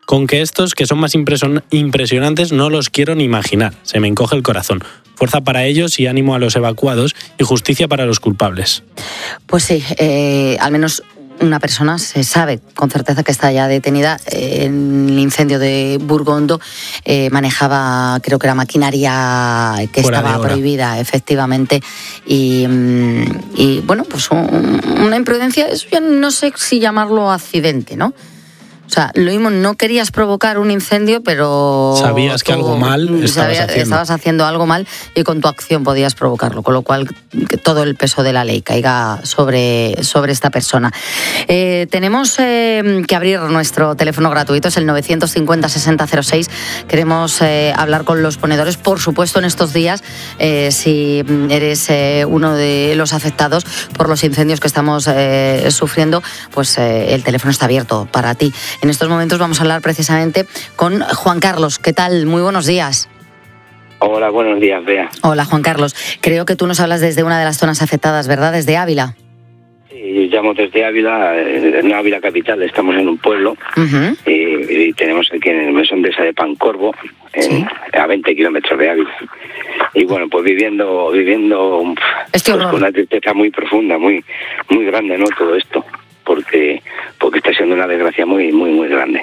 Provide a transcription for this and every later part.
Con que estos, que son más impresionantes, no los quiero ni imaginar. Se me encoge el corazón. Fuerza para ellos y ánimo a los evacuados y justicia para los culpables. Pues sí, al menos una persona se sabe con certeza que está ya detenida en el incendio de Burgondo. Manejaba, creo que era maquinaria que estaba prohibida, efectivamente. Y bueno, pues una imprudencia, eso ya no sé si llamarlo accidente, ¿no? O sea, lo mismo, no querías provocar un incendio, pero... Sabías que algo mal estabas haciendo algo mal y con tu acción podías provocarlo, con lo cual que todo el peso de la ley caiga sobre esta persona. Tenemos que abrir nuestro teléfono gratuito, es el 950-6006. Queremos hablar con los ponedores, por supuesto, en estos días, si eres uno de los afectados por los incendios que estamos sufriendo, pues el teléfono está abierto para ti. En estos momentos vamos a hablar precisamente con Juan Carlos. ¿Qué tal? Muy buenos días. Hola, buenos días, Bea. Hola, Juan Carlos. Creo que tú nos hablas desde una de las zonas afectadas, ¿verdad? Desde Ávila. Sí, yo llamo desde Ávila, en Ávila capital. Estamos en un pueblo y tenemos aquí en el mesón de esa de Pancorvo, a 20 kilómetros de Ávila. Y bueno, pues viviendo pues, con una tristeza muy profunda, muy grande, ¿no? Todo esto. Porque está siendo una desgracia muy grande.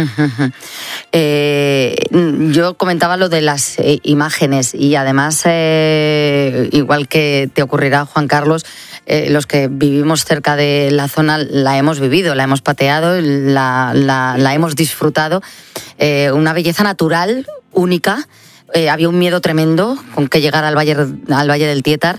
Yo comentaba lo de las imágenes y además, igual que te ocurrirá, Juan Carlos, los que vivimos cerca de la zona la hemos vivido, la hemos pateado, la hemos disfrutado. Una belleza natural, única. Había un miedo tremendo con que llegara al Valle del Tietar.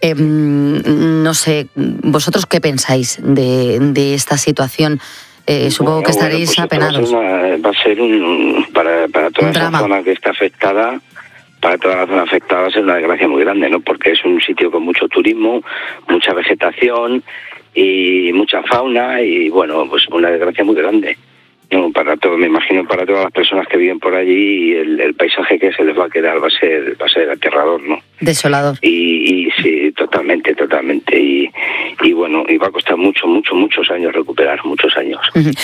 No sé, ¿vosotros qué pensáis de esta situación? Supongo que estaréis apenados. Va a ser para toda esa zona que está afectada, para toda la zona afectada va a ser una desgracia muy grande, ¿no? Porque es un sitio con mucho turismo, mucha vegetación y mucha fauna y bueno, pues una desgracia muy grande. No, me imagino para todas las personas que viven por allí, el paisaje que se les va a quedar va a ser aterrador, ¿no? Desolador. Y sí, totalmente. Y bueno, y va a costar muchos años recuperar, muchos años.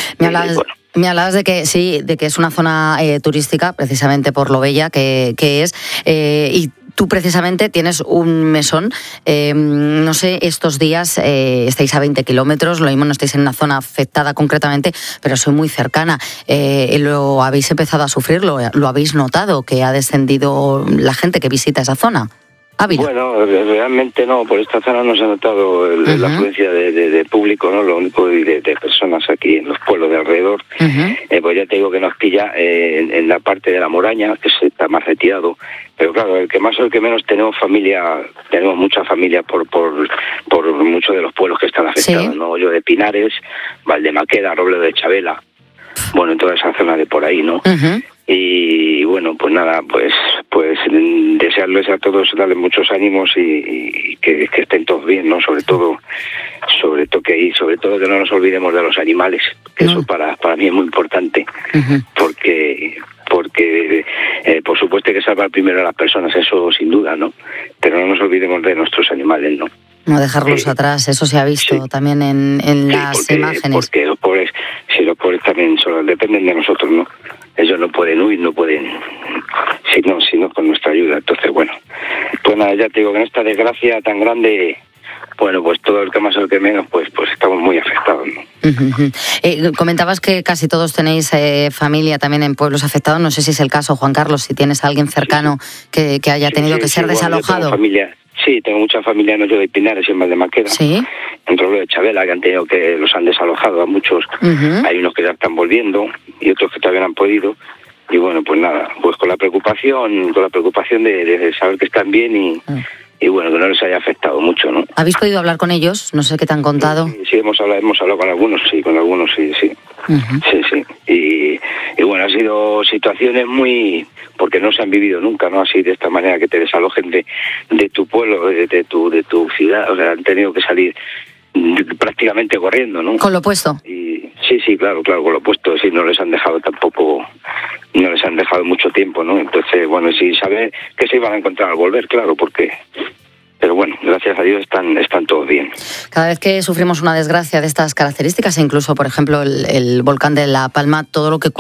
Me hablabas de que sí, de que es una zona turística, precisamente por lo bella que es, y tú precisamente tienes un mesón, no sé, estos días estáis a 20 kilómetros, lo mismo no estáis en una zona afectada concretamente, pero soy muy cercana. ¿Lo habéis empezado a sufrir? ¿Lo habéis notado que ha descendido la gente que visita esa zona? Ávila. Bueno, realmente no, por esta zona no se ha notado la afluencia de público, ¿no? Lo único de personas aquí en los pueblos de alrededor. Pues ya te digo que nos pilla en la parte de la Moraña, que está más retirado. Pero claro, el que más o el que menos tenemos mucha familia por muchos de los pueblos que están afectados, ¿no? Yo de Pinares, Valdemaqueda, Robledo de Chavela, bueno, en toda esa zona de por ahí, ¿no? Y bueno, pues nada, pues desearles a todos, darles muchos ánimos y que estén todos bien, ¿no? Sobre todo que no nos olvidemos de los animales, que eso para mí es muy importante, porque por supuesto hay que salvar primero a las personas, eso sin duda, ¿no? Pero no nos olvidemos de nuestros animales, ¿no? No dejarlos atrás, eso se ha visto también en las imágenes. Porque los pobres también dependen de nosotros, ¿no? Ellos no pueden huir, no pueden, sino con nuestra ayuda. Entonces, bueno, pues nada, ya te digo que en esta desgracia tan grande, bueno, pues todo el que más o el que menos, pues estamos muy afectados, ¿no? Comentabas que casi todos tenéis familia también en pueblos afectados. No sé si es el caso, Juan Carlos, si tienes a alguien cercano que haya tenido que ser desalojado. Tengo mucha familia, no, yo de Pinares y en Valdemaqueda, en Robledo de Chavela, que los han desalojado a muchos. Hay unos que ya están volviendo y otros que todavía no han podido. Y bueno, pues nada, pues con la preocupación de saber que están bien y bueno, que no les haya afectado mucho, ¿no? ¿Habéis podido hablar con ellos? No sé qué te han contado. Sí, hemos hablado con algunos, sí. Y bueno, han sido situaciones porque no se han vivido nunca, ¿no? Así de esta manera, que te desalojen de tu pueblo, de tu ciudad. O sea, han tenido que salir prácticamente corriendo, ¿no? Con lo puesto. Y sí, claro, con lo puesto. Sí, no les han dejado mucho tiempo, ¿no? Entonces, bueno, sí, saber que se iban a encontrar al volver, claro, pero bueno, gracias a Dios están todos bien. Cada vez que sufrimos una desgracia de estas características, e incluso, por ejemplo, el volcán de La Palma, todo lo que